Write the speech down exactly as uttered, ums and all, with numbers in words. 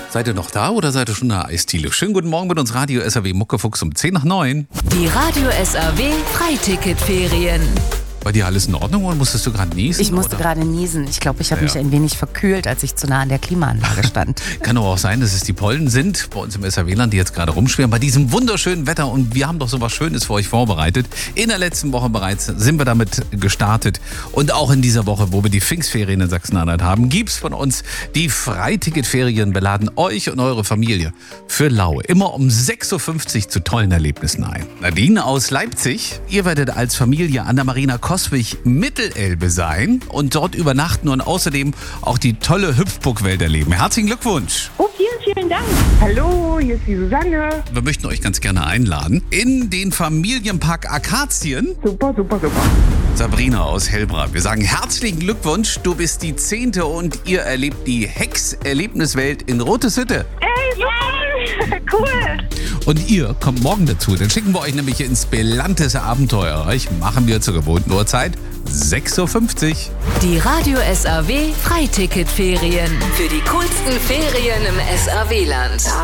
Seid ihr noch da oder seid ihr schon in der Eisdiele? Schönen guten Morgen mit uns Radio S R W Muckefuchs um zehn nach neun. Die Radio S R W Freiticketferien. Bei dir alles in Ordnung oder musstest du gerade niesen? Ich musste gerade niesen. Ich glaube, ich habe Ja. mich ein wenig verkühlt, als ich zu nah an der Klimaanlage stand. Kann aber auch sein, dass es die Pollen sind bei uns im S R W-Land, die jetzt gerade rumschwirren bei diesem wunderschönen Wetter. Und wir haben doch so was Schönes für euch vorbereitet. In der letzten Woche bereits sind wir damit gestartet. Und auch in dieser Woche, wo wir die Pfingstferien in Sachsen-Anhalt haben, gibt es von uns die Freiticketferien. Wir laden euch und eure Familie für Laue immer um sechs Uhr fünfzig zu tollen Erlebnissen ein. Nadine aus Leipzig, ihr werdet als Familie an der Marina Coswig Mittelelbe sein und dort übernachten und außerdem auch die tolle Hüpfburg-Welt erleben. Herzlichen Glückwunsch! Oh, vielen, vielen Dank. Hallo, hier ist die Susanne. Wir möchten euch ganz gerne einladen in den Familienpark Akazien. Super, super, super. Sabrina aus Hellbrand. Wir sagen herzlichen Glückwunsch, du bist die Zehnte und ihr erlebt die Hex-Erlebniswelt in Roteshütte. Ey, super. Cool. Und ihr kommt morgen dazu. Dann schicken wir euch nämlich ins Belantes Abenteuerreich. Machen wir zur gewohnten Uhrzeit sechs Uhr fünfzig. Die Radio S R W Freiticketferien. Für die coolsten Ferien im S R W-Land.